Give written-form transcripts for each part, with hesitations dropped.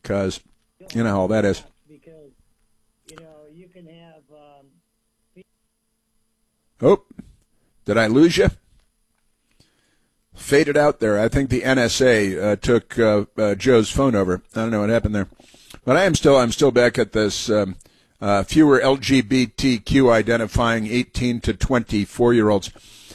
because you know how that is. Because, you can have... Oh, did I lose you? Faded out there. I think the NSA took Joe's phone over. I don't know what happened there. But I'm still back at this fewer LGBTQ identifying 18 to 24-year-olds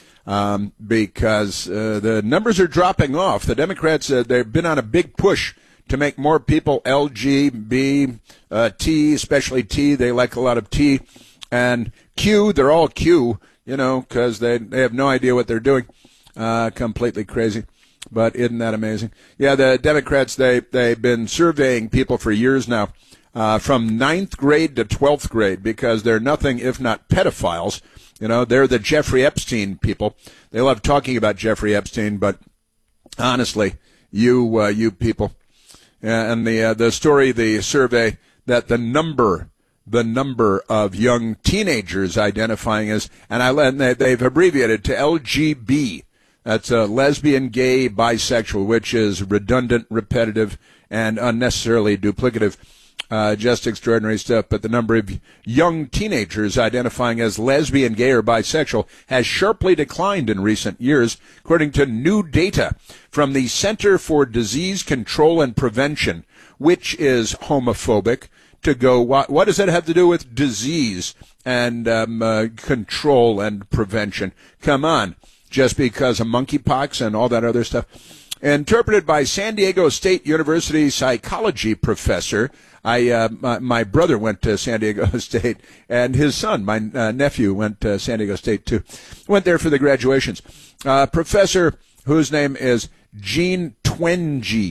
because the numbers are dropping off. The Democrats, they've been on a big push to make more people LGBT, especially T. They like a lot of T. And Q, they're all Q, because they have no idea what they're doing. Completely crazy. But isn't that amazing? Yeah, the Democrats, they've been surveying people for years now from 9th grade to 12th grade because they're nothing if not pedophiles. They're the Jeffrey Epstein people. They love talking about Jeffrey Epstein, but honestly, you people. And the story, the survey, that the number of young teenagers identifying as, and they've abbreviated to LGB. That's lesbian, gay, bisexual, which is redundant, repetitive, and unnecessarily duplicative. Just extraordinary stuff. But the number of young teenagers identifying as lesbian, gay, or bisexual has sharply declined in recent years, according to new data from the Center for Disease Control and Prevention, which is homophobic. To go, what does that have to do with disease and control and prevention? Come on, just because of monkeypox and all that other stuff. Interpreted by San Diego State University psychology professor. My brother went to San Diego State, and his son, my nephew, went to San Diego State too. Went there for the graduations. Professor whose name is Jean Twenge.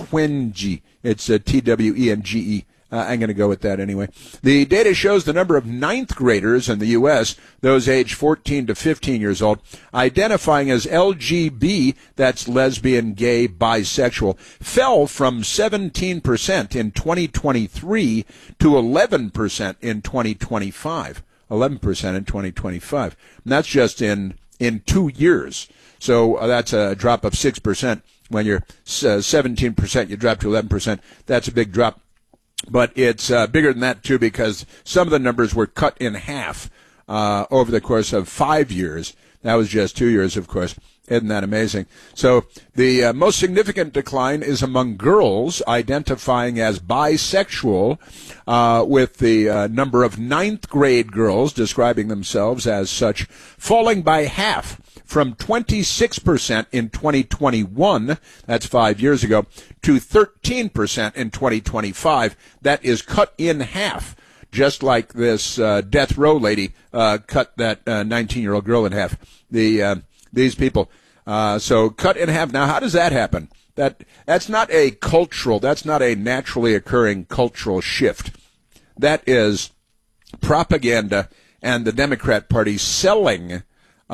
It's Twenge. I'm going to go with that anyway. The data shows the number of 9th graders in the U.S., those aged 14 to 15 years old, identifying as LGB, that's lesbian, gay, bisexual, fell from 17% in 2023 to 11% in 2025. 11% in 2025. And that's just in 2 years. So that's a drop of 6%. When you're 17%, you drop to 11%. That's a big drop. But it's bigger than that, too, because some of the numbers were cut in half over the course of 5 years. That was just 2 years, of course. Isn't that amazing? So the most significant decline is among girls identifying as bisexual, with the number of 9th grade girls describing themselves as such falling by half from 26% in 2021, that's 5 years ago, to 13% in 2025. That is cut in half, just like this death row lady cut that 19-year-old girl in half. These people. So cut in half. Now, how does that happen? That's not a naturally occurring cultural shift. That is propaganda and the Democrat Party selling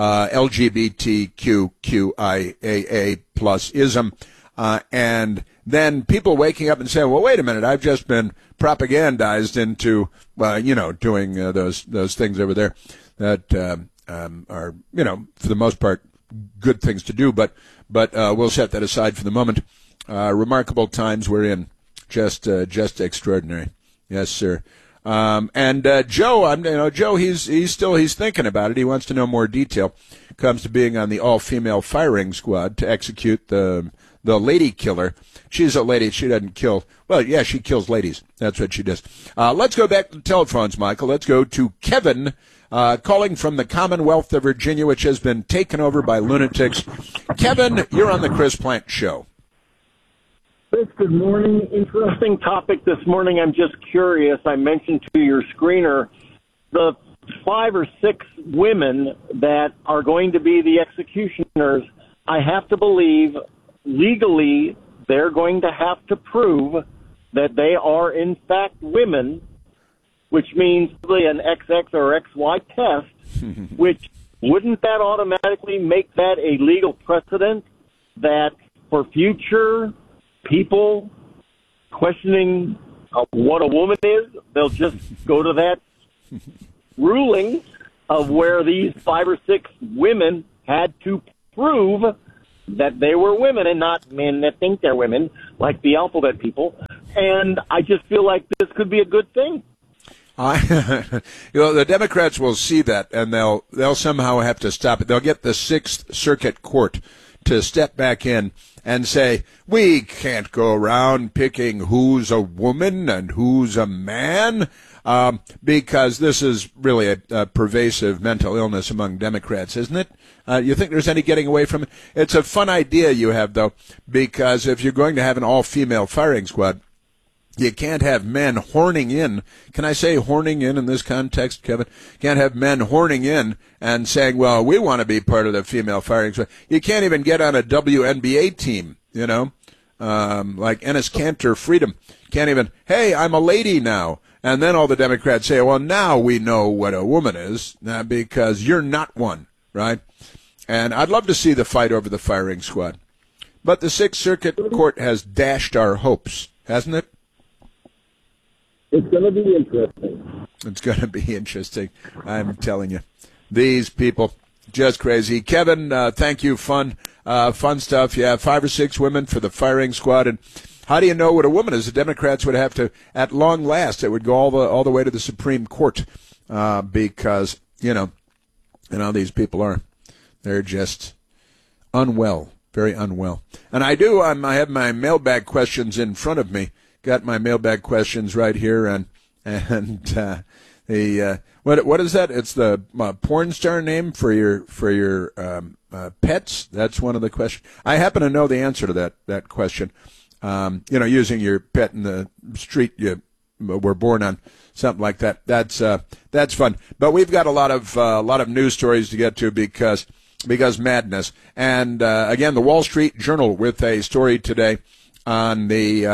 LGBTQIAA plus-ism, and then people waking up and saying, well, wait a minute, I've just been propagandized into, doing those things over there that are, for the most part, good things to do, but we'll set that aside for the moment. Remarkable times we're in, just extraordinary. Yes, sir. And Joe, Joe, he's thinking about it. He wants to know more detail. Comes to being on the all-female firing squad to execute the lady killer. She's a lady. She doesn't kill. Well, yeah, she kills ladies. That's what she does. Let's go back to the telephones, Michael. Let's go to Kevin, calling from the Commonwealth of Virginia, which has been taken over by lunatics. Kevin, you're on the Chris Plante Show. Chris, good morning. Interesting topic this morning. I'm just curious. I mentioned to your screener the 5 or 6 women that are going to be the executioners. I have to believe legally they're going to have to prove that they are in fact women, which means an XX or XY test, which wouldn't that automatically make that a legal precedent that for future people questioning what a woman is, they'll just go to that ruling of where these 5 or 6 women had to prove that they were women and not men that think they're women, like the alphabet people. and I just feel like this could be a good thing. The Democrats will see that, and they'll somehow have to stop it. They'll get the Sixth Circuit Court to step back in and say, we can't go around picking who's a woman and who's a man, because this is really a pervasive mental illness among Democrats, isn't it? You think there's any getting away from it? It's a fun idea you have, though, because if you're going to have an all-female firing squad, you can't have men horning in. Can I say horning in this context, Kevin? Can't have men horning in and saying, well, we want to be part of the female firing squad. You can't even get on a WNBA team, like Enes Kanter Freedom. Can't even, hey, I'm a lady now. And then all the Democrats say, well, now we know what a woman is, because you're not one, right? And I'd love to see the fight over the firing squad. But the Sixth Circuit Court has dashed our hopes, hasn't it? It's going to be interesting. It's going to be interesting. I'm telling you. These people, just crazy. Kevin, thank you. Fun stuff. Yeah, 5 or 6 women for the firing squad. And how do you know what a woman is? The Democrats would have to, at long last, it would go all the way to the Supreme Court, because, these people are. They're just unwell, very unwell. And I have my mailbag questions in front of me. Got my mailbag questions right here, and the what is that? It's the porn star name for your pets. That's one of the questions. I happen to know the answer to that question. Using your pet in the street you were born on, something like that. That's fun. But we've got a lot of news stories to get to because madness. And again, the Wall Street Journal with a story today on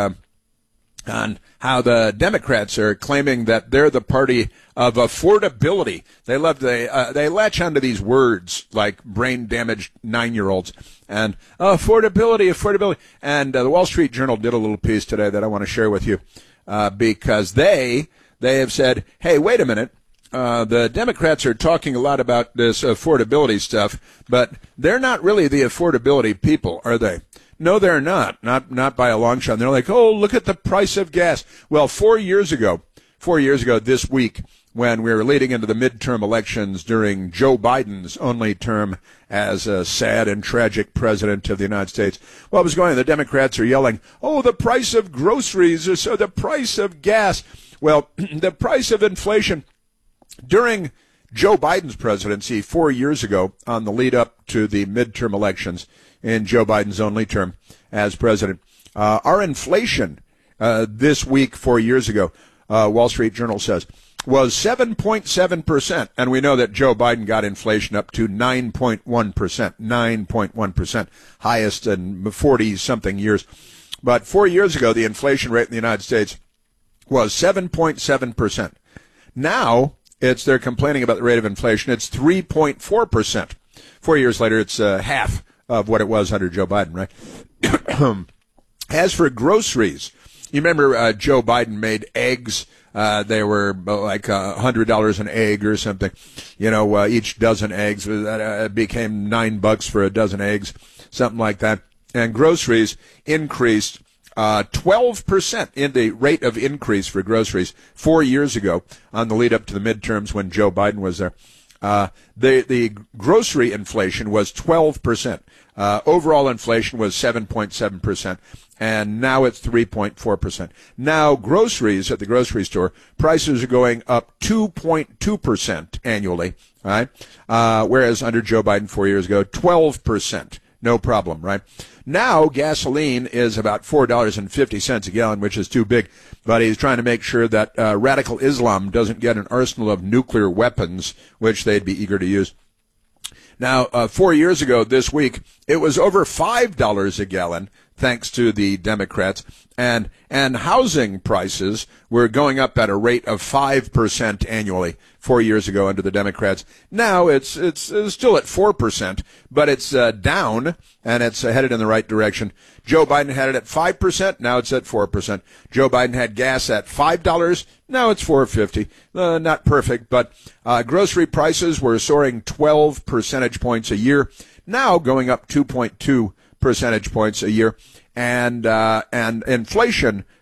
on how the Democrats are claiming that they're the party of affordability. They latch onto these words like brain-damaged 9-year-olds and affordability. And the Wall Street Journal did a little piece today that I want to share with you because they have said, hey, wait a minute. The Democrats are talking a lot about this affordability stuff, but they're not really the affordability people, are they? No, they're not. Not by a long shot. They're like, oh, look at the price of gas. Well, 4 years ago this week, when we were leading into the midterm elections during Joe Biden's only term as a sad and tragic president of the United States, what was going on? The Democrats are yelling, oh, the price of groceries, or so the price of gas. Well, the price of inflation during Joe Biden's presidency 4 years ago, on the lead up to the midterm elections in Joe Biden's only term as president, our inflation this week 4 years ago, Wall Street Journal says, was 7.7%. And we know that Joe Biden got inflation up to 9.1%, 9.1%, highest in 40-something years. But 4 years ago, the inflation rate in the United States was 7.7%. Now, they're complaining about the rate of inflation. It's 3.4%. 4 years later, it's half of what it was under Joe Biden, right? As for groceries, you remember Joe Biden made eggs. They were like $100 an egg or something. Each dozen eggs became $9 for a dozen eggs, something like that. And groceries increased 12% in the rate of increase for groceries 4 years ago on the lead up to the midterms when Joe Biden was there. The grocery inflation was 12%. Overall inflation was 7.7%, and now it's 3.4%. Now groceries at the grocery store, prices are going up 2.2% annually, right? Whereas under Joe Biden 4 years ago, 12%. No problem, right? Now gasoline is about $4.50 a gallon, which is too big. But he's trying to make sure that radical Islam doesn't get an arsenal of nuclear weapons, which they'd be eager to use. Now, 4 years ago this week, it was over $5 a gallon, thanks to the Democrats, and housing prices were going up at a rate of 5% annually 4 years ago under the Democrats. Now it's still at 4%, but it's down, and it's headed in the right direction. Joe Biden had it at 5%, now it's at 4%. Joe Biden had gas at $5, now it's $4.50. Not perfect, but grocery prices were soaring 12 percentage points a year, now going up 2.2 percentage points a year, and inflation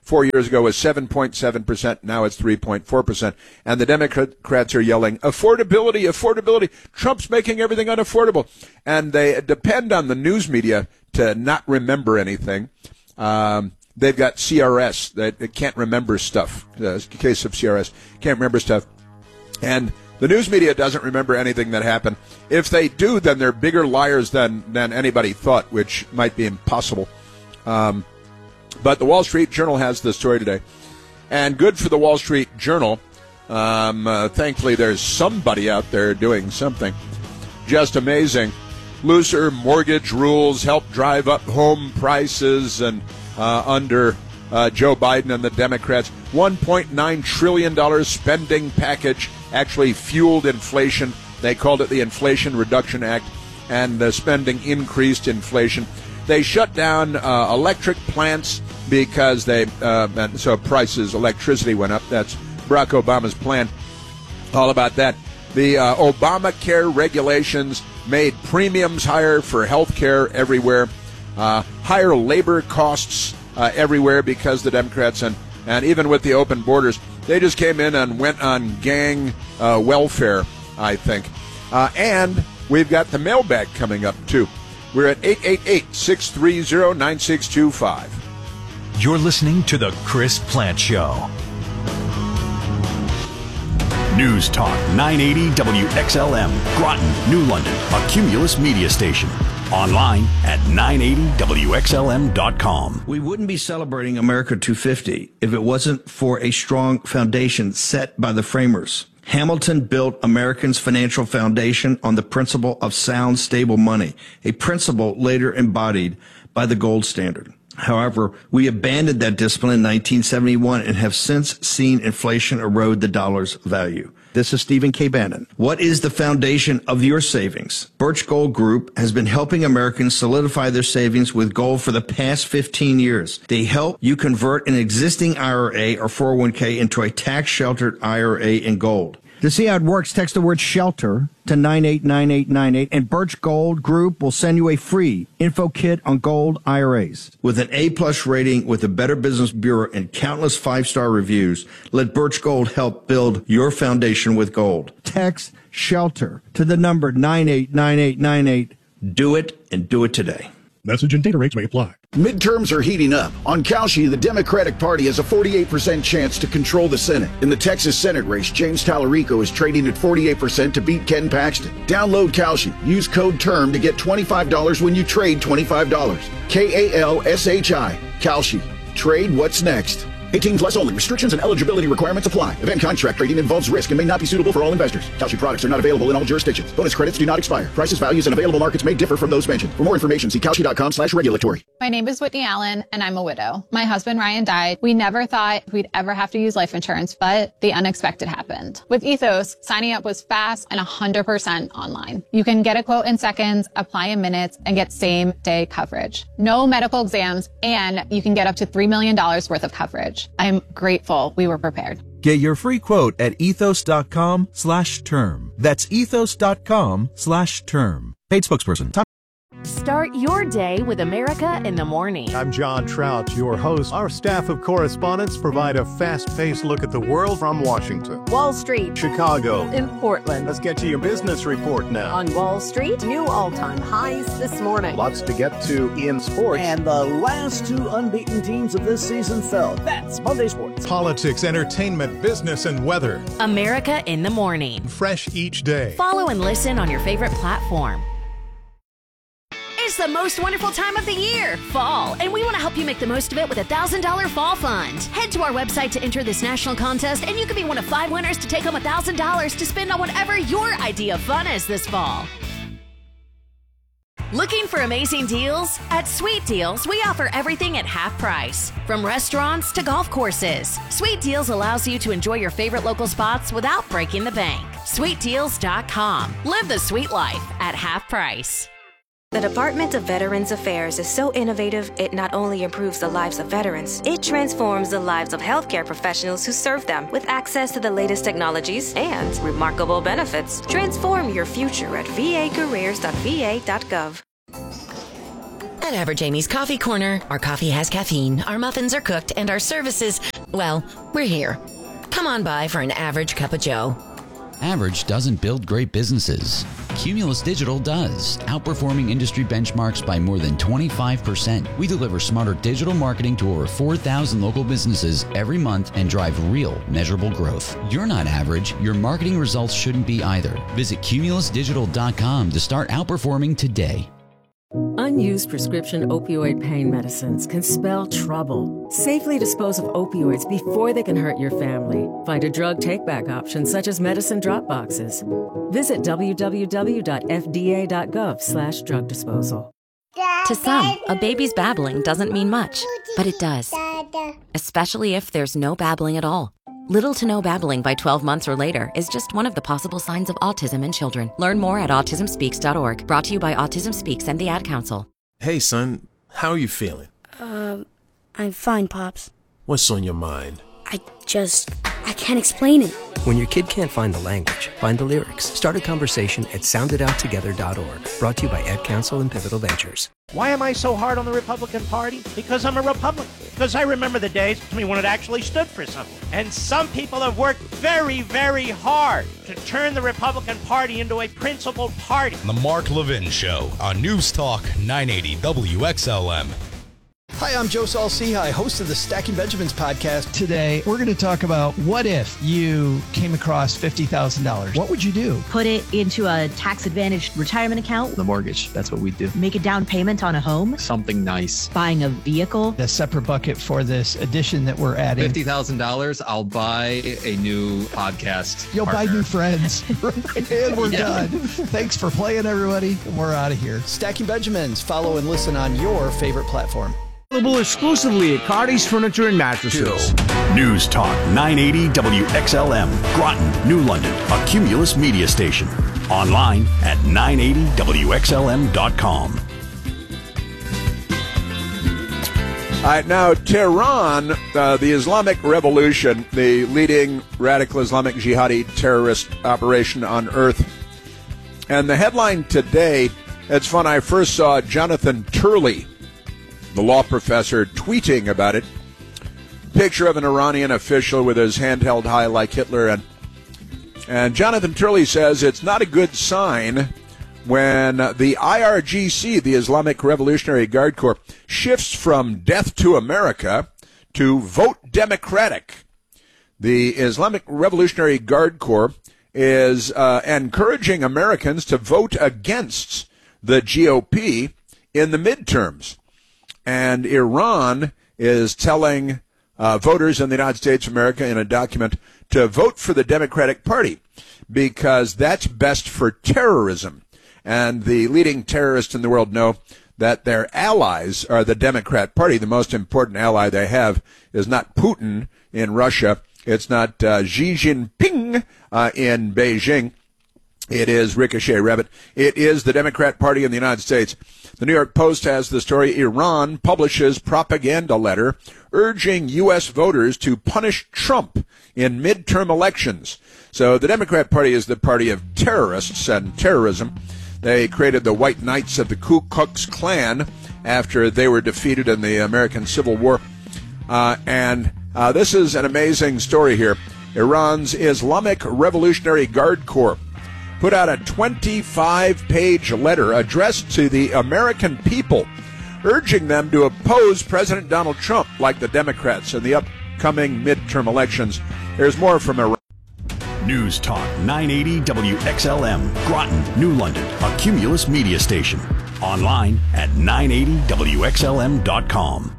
4 years ago was 7.7%. Now it's 3.4%. And the Democrats are yelling, affordability, affordability. Trump's making everything unaffordable. And they depend on the news media to not remember anything. They've got CRS. They can't remember stuff. The case of CRS. Can't remember stuff. And the news media doesn't remember anything that happened. If they do, then they're bigger liars than anybody thought, which might be impossible. But the Wall Street Journal has the story today. And good for the Wall Street Journal. Thankfully, there's somebody out there doing something. Just amazing. Looser mortgage rules help drive up home prices and under Joe Biden and the Democrats. $1.9 trillion spending package actually fueled inflation. They called it the Inflation Reduction Act, and the spending increased inflation. They shut down electric plants because and so prices, electricity went up. That's Barack Obama's plan. All about that. The Obamacare regulations made premiums higher for health care everywhere, higher labor costs everywhere because the Democrats, and even with the open borders, they just came in and went on gang welfare, I think. And we've got the mailbag coming up, too. We're at 888-630-9625. You're listening to The Chris Plant Show. News Talk 980 WXLM, Groton, New London, a Cumulus media station. Online at 980WXLM.com. We wouldn't be celebrating America 250 if it wasn't for a strong foundation set by the framers. Hamilton built Americans' financial foundation on the principle of sound, stable money, a principle later embodied by the gold standard. However, we abandoned that discipline in 1971 and have since seen inflation erode the dollar's value. This is Stephen K. Bannon. What is the foundation of your savings? Birch Gold Group has been helping Americans solidify their savings with gold for the past 15 years. They help you convert an existing IRA or 401k into a tax-sheltered IRA in gold. To see how it works, text the word SHELTER to 989898, and Birch Gold Group will send you a free info kit on gold IRAs. With an A-plus rating with the Better Business Bureau and countless five-star reviews, let Birch Gold help build your foundation with gold. Text SHELTER to the number 989898. Do it, and do it today. Message and data rates may apply. Midterms are heating up. On Kalshi, the Democratic Party has a 48% chance to control the Senate. In the Texas Senate race, James Tallarico is trading at 48% to beat Ken Paxton. Download Kalshi. Use code TERM to get $25 when you trade $25. KALSHI. Kalshi. Trade what's next. 18 plus only. Restrictions and eligibility requirements apply. Event contract trading involves risk and may not be suitable for all investors. Kalshi products are not available in all jurisdictions. Bonus credits do not expire. Prices, values, and available markets may differ from those mentioned. For more information, see Kalshi.com/regulatory. My name is Whitney Allen, and I'm a widow. My husband, Ryan, died. We never thought we'd ever have to use life insurance, but the unexpected happened. With Ethos, signing up was fast and 100% online. You can get a quote in seconds, apply in minutes, and get same-day coverage. No medical exams, and you can get up to $3 million worth of coverage. I'm grateful we were prepared. Get your free quote at ethos.com/term. That's ethos.com/term. Paid spokesperson. Start your day with America in the Morning. I'm John Trout, your host. Our staff of correspondents provide a fast-paced look at the world from Washington, Wall Street, Chicago, and Portland. Let's get to your business report now. On Wall Street, new all-time highs this morning. Lots to get to in sports. And the last two unbeaten teams of this season fell. That's Monday Sports. Politics, entertainment, business, and weather. America in the Morning. Fresh each day. Follow and listen on your favorite platform. It's the most wonderful time of the year, fall, and we want to help you make the most of it with a $1,000 fall fund. Head to our website to enter this national contest, and you could be one of 5 winners to take home $1,000 to spend on whatever your idea of fun is this fall. Looking for amazing deals? At Sweet Deals, we offer everything at half price, from restaurants to golf courses. Sweet Deals allows you to enjoy your favorite local spots without breaking the bank. SweetDeals.com. Live the sweet life at half price. The Department of Veterans Affairs is so innovative, it not only improves the lives of veterans, it transforms the lives of healthcare professionals who serve them with access to the latest technologies and remarkable benefits. Transform your future at vacareers.va.gov. At Average Amy's Coffee Corner, our coffee has caffeine, our muffins are cooked, and our services, well, we're here. Come on by for an average cup of joe. Average doesn't build great businesses. Cumulus Digital does, outperforming industry benchmarks by more than 25%. We deliver smarter digital marketing to over 4,000 local businesses every month and drive real, measurable growth. You're not average. Your marketing results shouldn't be either. Visit cumulusdigital.com to start outperforming today. Unused prescription opioid pain medicines can spell trouble. Safely dispose of opioids before they can hurt your family. Find a drug take-back option such as medicine drop boxes. Visit www.fda.gov/drug disposal. To some, a baby's babbling doesn't mean much, but it does. Especially if there's no babbling at all. Little to no babbling by 12 months or later is just one of the possible signs of autism in children. Learn more at autismspeaks.org. Brought to you by Autism Speaks and the Ad Council. Hey, son. How are you feeling? I'm fine, Pops. What's on your mind? I can't explain it. When your kid can't find the language, find the lyrics. Start a conversation at soundidouttogether.org. Brought to you by Ad Council and Pivotal Ventures. Why am I so hard on the Republican Party? Because I'm a Republican. Because I remember the days when it actually stood for something. And some people have worked very, very hard to turn the Republican Party into a principled party. The Mark Levin Show on News Talk 980 WXLM. Hi, I'm Joe Saul-Sehy, host of the Stacking Benjamins podcast. Today, we're going to talk about what if you came across $50,000. What would you do? Put it into a tax-advantaged retirement account. The mortgage, that's what we do. Make a down payment on a home. Something nice. Buying a vehicle. A separate bucket for this addition that we're adding. $50,000, I'll buy a new podcast You'll partner. buy new friends. And we're done. Thanks for playing, everybody. We're out of here. Stacking Benjamins. Follow and listen on your favorite platform. Available exclusively at Cardi's Furniture and Mattresses. News Talk 980 WXLM, Groton, New London, a Cumulus media station. Online at 980WXLM.com. All right, now Tehran, the Islamic Revolution, the leading radical Islamic jihadi terrorist operation on earth. And the headline today, it's fun, I first saw Jonathan Turley, the law professor, tweeting about it. Picture of an Iranian official with his hand held high like Hitler. And Jonathan Turley says it's not a good sign when the IRGC, the Islamic Revolutionary Guard Corps, shifts from death to America to vote Democratic. The Islamic Revolutionary Guard Corps is encouraging Americans to vote against the GOP in the midterms. And Iran is telling voters in the United States of America in a document to vote for the Democratic Party because that's best for terrorism. And the leading terrorists in the world know that their allies are the Democrat Party. The most important ally they have is not Putin in Russia. It's not Xi Jinping in Beijing. It is Ricochet Rabbit. It is the Democrat Party in the United States. The New York Post has the story, Iran publishes propaganda letter urging U.S. voters to punish Trump in midterm elections. So the Democrat Party is the party of terrorists and terrorism. They created the White Knights of the Ku Klux Klan after they were defeated in the American Civil War. And this is an amazing story here. Iran's Islamic Revolutionary Guard Corps put out a 25-page letter addressed to the American people, urging them to oppose President Donald Trump like the Democrats in the upcoming midterm elections. There's more from Iran. News Talk 980 WXLM, Groton, New London, a Cumulus media station. Online at 980WXLM.com.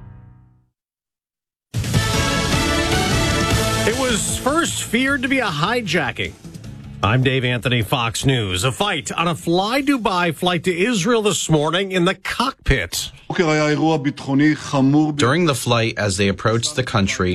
It was first feared to be a hijacking. I'm Dave Anthony, Fox News. A fight on a Fly Dubai flight to Israel this morning in the cockpit. During the flight, as they approached the country,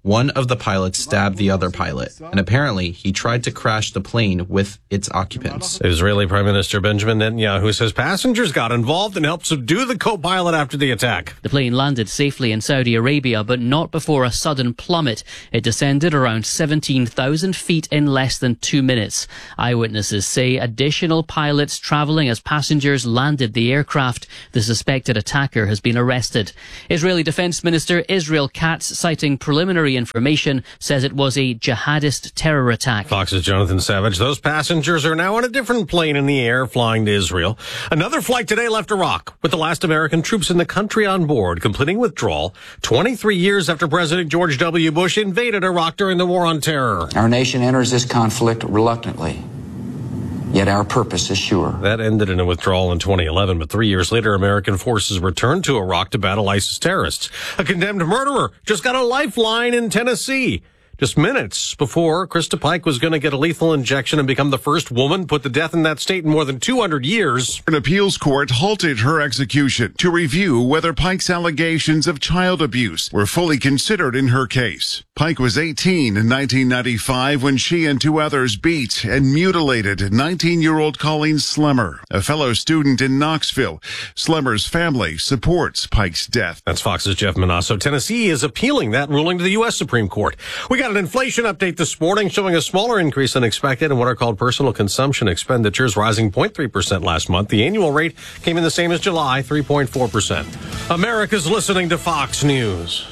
one of the pilots stabbed the other pilot, and apparently he tried to crash the plane with its occupants. Israeli Prime Minister Benjamin Netanyahu says passengers got involved and helped subdue the co-pilot after the attack. The plane landed safely in Saudi Arabia, but not before a sudden plummet. It descended around 17,000 feet in less than 2 minutes. Eyewitnesses say additional pilots traveling as passengers landed the aircraft. The suspected attacker has been arrested. Israeli Defense Minister Israel Katz, citing preliminary information, says it was a jihadist terror attack. Fox's Jonathan Savage. Those passengers are now on a different plane in the air flying to Israel. Another flight today left Iraq with the last American troops in the country on board, completing withdrawal 23 years after President George W. Bush invaded Iraq during the War on Terror. Our nation enters this conflict reluctantly, yet our purpose is sure. That ended in a withdrawal in 2011, but 3 years later, American forces returned to Iraq to battle ISIS terrorists. A condemned murderer just got a lifeline in Tennessee. Just minutes before Krista Pike was going to get a lethal injection and become the first woman put to death in that state in more than 200 years. An appeals court halted her execution to review whether Pike's allegations of child abuse were fully considered in her case. Pike was 18 in 1995 when she and two others beat and mutilated 19-year-old Colleen Slemmer, a fellow student in Knoxville. Slemmer's family supports Pike's death. That's Fox's Jeff Manasso. Tennessee is appealing that ruling to the U.S. Supreme Court. We got an inflation update this morning showing a smaller increase than expected in what are called personal consumption expenditures, rising 0.3% last month. The annual rate came in the same as July, 3.4%. America's listening to Fox News.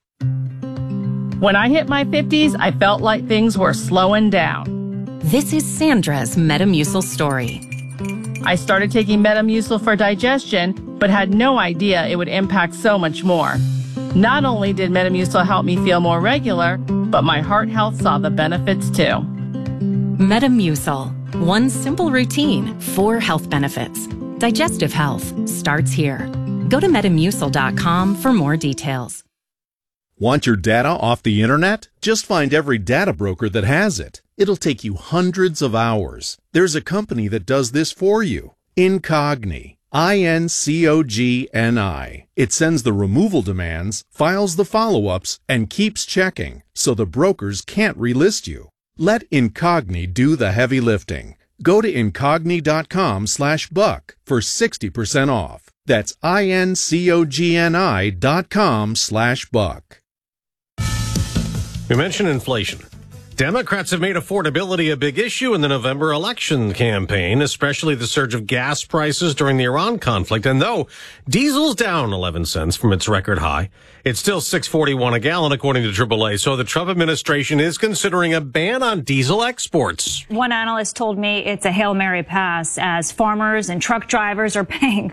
When I hit my 50s, I felt like things were slowing down. This is Sandra's Metamucil story. I started taking Metamucil for digestion, but had no idea it would impact so much more. Not only did Metamucil help me feel more regular, but my heart health saw the benefits too. Metamucil. One simple routine, 4 health benefits. Digestive health starts here. Go to Metamucil.com for more details. Want your data off the internet? Just find every data broker that has it. It'll take you hundreds of hours. There's a company that does this for you. Incogni. INCOGNI. It sends the removal demands, files the follow-ups, and keeps checking, so the brokers can't relist you. Let Incogni do the heavy lifting. Go to Incogni.com/buck for 60% off. That's INCOGNI.com/buck. We mentioned inflation. Democrats have made affordability a big issue in the November election campaign, especially the surge of gas prices during the Iran conflict. And though diesel's down 11 cents from its record high, it's still $6.41 a gallon, according to AAA. So the Trump administration is considering a ban on diesel exports. One analyst told me it's a Hail Mary pass, as farmers and truck drivers are paying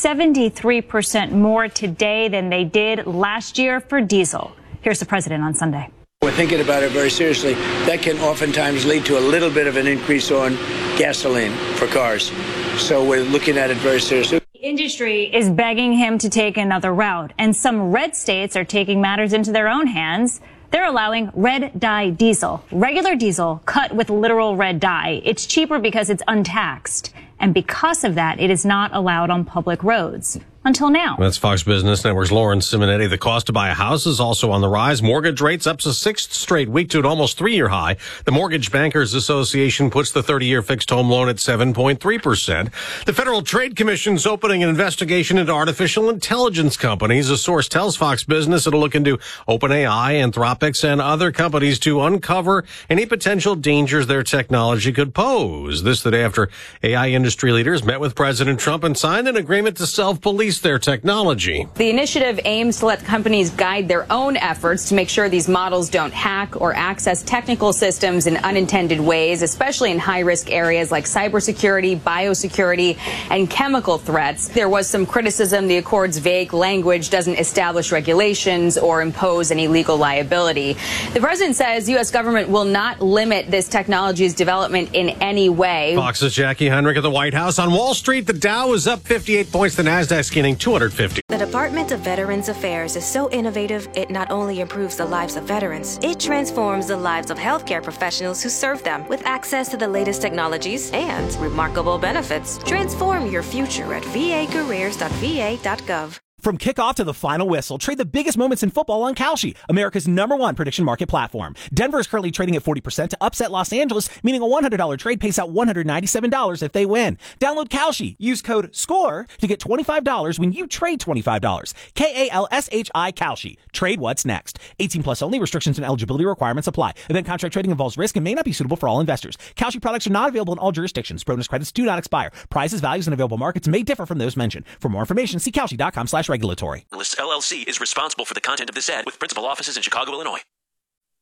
73% more today than they did last year for diesel. Here's the president on Sunday. We're thinking about it very seriously. That can oftentimes lead to a little bit of an increase on gasoline for cars. So we're looking at it very seriously. The industry is begging him to take another route, and some red states are taking matters into their own hands. They're allowing red dye diesel, regular diesel cut with literal red dye. It's cheaper because it's untaxed. And because of that, it is not allowed on public roads. Until now. That's Fox Business Network's Lauren Simonetti. The cost to buy a house is also on the rise. Mortgage rates up to 6th straight week to an almost 3-year high. The Mortgage Bankers Association puts the 30-year fixed home loan at 7.3%. The Federal Trade Commission's opening an investigation into artificial intelligence companies. A source tells Fox Business it'll look into OpenAI, Anthropic, and other companies to uncover any potential dangers their technology could pose. This the day after AI industry leaders met with President Trump and signed an agreement to self-police their technology. The initiative aims to let companies guide their own efforts to make sure these models don't hack or access technical systems in unintended ways, especially in high-risk areas like cybersecurity, biosecurity, and chemical threats. There was some criticism the Accord's vague language doesn't establish regulations or impose any legal liability. The president says U.S. government will not limit this technology's development in any way. Fox's Jackie Heinrich at the White House. On Wall Street, the Dow is up 58 points. The Nasdaq's gaining 250. The Department of Veterans Affairs is so innovative, it not only improves the lives of veterans, it transforms the lives of healthcare professionals who serve them. With access to the latest technologies and remarkable benefits, transform your future at vacareers.va.gov. From kickoff to the final whistle, trade the biggest moments in football on Kalshi, America's #1 prediction market platform. Denver is currently trading at 40% to upset Los Angeles, meaning a $100 trade pays out $197 if they win. Download Kalshi. Use code SCORE to get $25 when you trade $25. KALSHI Kalshi. Trade what's next. 18 plus only. Restrictions and eligibility requirements apply. Event contract trading involves risk and may not be suitable for all investors. Kalshi products are not available in all jurisdictions. Bonus credits do not expire. Prizes, values, and available markets may differ from those mentioned. For more information, see Kalshi.com/regulatory. Lists LLC is responsible for the content of this ad with principal offices in Chicago, Illinois.